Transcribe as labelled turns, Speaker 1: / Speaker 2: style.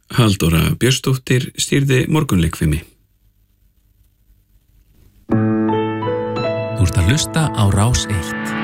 Speaker 1: Halldóra Björnsdóttir stýrði morgunleikfimi.
Speaker 2: Þú ert að hlusta á Rás 1.